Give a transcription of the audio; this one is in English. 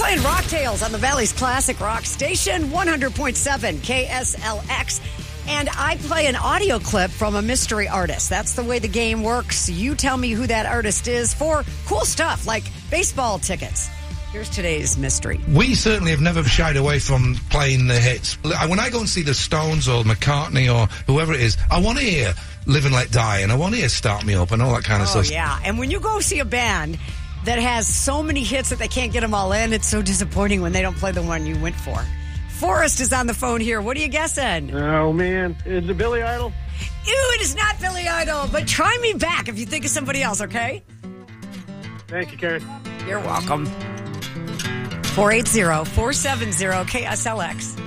playing Rock Tales on the Valley's classic rock station, 100.7 KSLX. And I play an audio clip from a mystery artist. That's the way the game works. You tell me who that artist is for cool stuff like baseball tickets. Here's today's mystery. We certainly have never shied away from playing the hits. When I go and see the Stones or McCartney or whoever it is, I want to hear Live and Let Die, and I want to hear Start Me Up and all that kind of stuff. Oh, yeah. And when you go see a band that has so many hits that they can't get them all in, it's so disappointing when they don't play the one you went for. Forrest is on the phone here. What are you guessing? Oh, man. Is it Billy Idol? Ew, it is not Billy Idol, but try me back if you think of somebody else, okay? Thank you, Karen. You're welcome. 480-470-KSLX.